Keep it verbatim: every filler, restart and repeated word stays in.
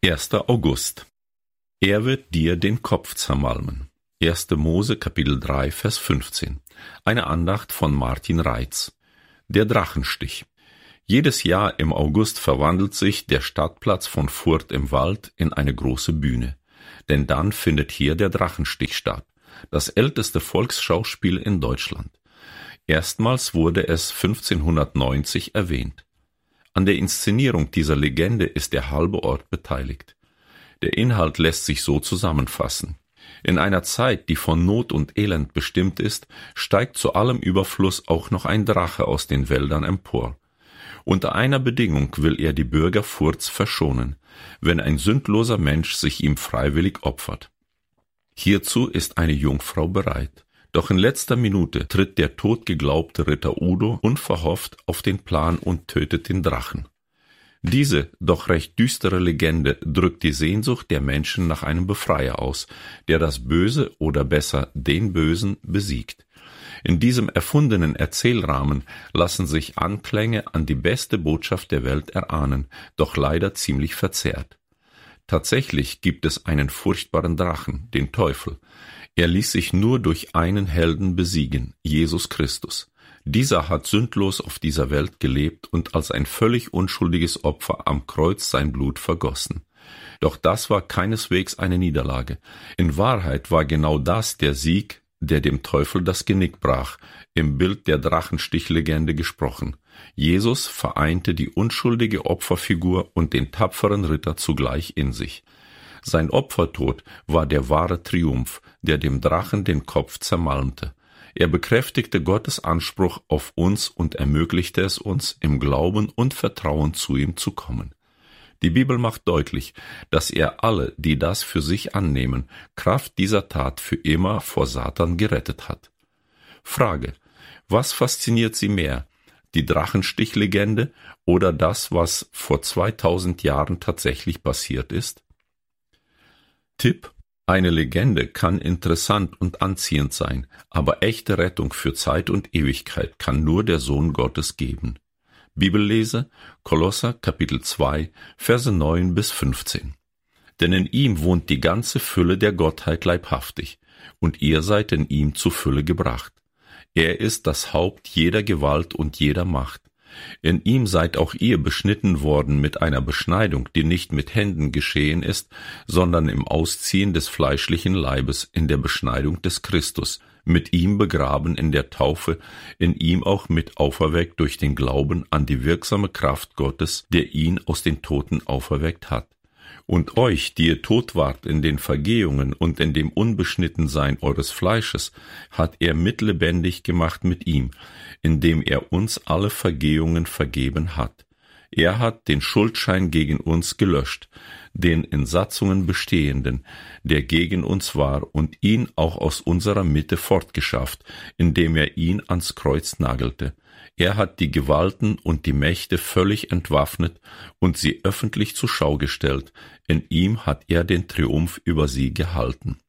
erster August. Er wird dir den Kopf zermalmen. erster Mose Kapitel drei Vers fünfzehn. Eine Andacht von Martin Reitz. Der Drachenstich. Jedes Jahr im August verwandelt sich der Stadtplatz von Furth im Wald in eine große Bühne. Denn dann findet hier der Drachenstich statt, das älteste Volksschauspiel in Deutschland. Erstmals wurde es fünfzehnhundertneunzig erwähnt. An der Inszenierung dieser Legende ist der halbe Ort beteiligt. Der Inhalt lässt sich so zusammenfassen. In einer Zeit, die von Not und Elend bestimmt ist, steigt zu allem Überfluss auch noch ein Drache aus den Wäldern empor. Unter einer Bedingung will er die Bürger Furths verschonen, wenn ein sündloser Mensch sich ihm freiwillig opfert. Hierzu ist eine Jungfrau bereit. Doch in letzter Minute tritt der totgeglaubte Ritter Udo unverhofft auf den Plan und tötet den Drachen. Diese doch recht düstere Legende drückt die Sehnsucht der Menschen nach einem Befreier aus, der das Böse oder besser den Bösen besiegt. In diesem erfundenen Erzählrahmen lassen sich Anklänge an die beste Botschaft der Welt erahnen, doch leider ziemlich verzerrt. Tatsächlich gibt es einen furchtbaren Drachen, den Teufel. Er ließ sich nur durch einen Helden besiegen, Jesus Christus. Dieser hat sündlos auf dieser Welt gelebt und als ein völlig unschuldiges Opfer am Kreuz sein Blut vergossen. Doch das war keineswegs eine Niederlage. In Wahrheit war genau das der Sieg, der dem Teufel das Genick brach, im Bild der Drachenstichlegende gesprochen. Jesus vereinte die unschuldige Opferfigur und den tapferen Ritter zugleich in sich. Sein Opfertod war der wahre Triumph, der dem Drachen den Kopf zermalmte. Er bekräftigte Gottes Anspruch auf uns und ermöglichte es uns, im Glauben und Vertrauen zu ihm zu kommen. Die Bibel macht deutlich, dass er alle, die das für sich annehmen, Kraft dieser Tat für immer vor Satan gerettet hat. Frage: Was fasziniert Sie mehr, die Drachenstichlegende oder das, was vor zweitausend Jahren tatsächlich passiert ist? Tipp: Eine Legende kann interessant und anziehend sein, aber echte Rettung für Zeit und Ewigkeit kann nur der Sohn Gottes geben. Bibellese: Kolosser Kapitel zwei, Verse neun bis fünfzehn. Denn in ihm wohnt die ganze Fülle der Gottheit leibhaftig, und ihr seid in ihm zu Fülle gebracht. Er ist das Haupt jeder Gewalt und jeder Macht. In ihm seid auch ihr beschnitten worden mit einer Beschneidung, die nicht mit Händen geschehen ist, sondern im Ausziehen des fleischlichen Leibes in der Beschneidung des Christus, mit ihm begraben in der Taufe, in ihm auch mit auferweckt durch den Glauben an die wirksame Kraft Gottes, der ihn aus den Toten auferweckt hat. Und euch, die ihr tot wart in den Vergehungen und in dem Unbeschnittensein eures Fleisches, hat er mitlebendig gemacht mit ihm, indem er uns alle Vergehungen vergeben hat. Er hat den Schuldschein gegen uns gelöscht, den in Satzungen bestehenden, der gegen uns war, und ihn auch aus unserer Mitte fortgeschafft, indem er ihn ans Kreuz nagelte. Er hat die Gewalten und die Mächte völlig entwaffnet und sie öffentlich zur Schau gestellt. In ihm hat er den Triumph über sie gehalten.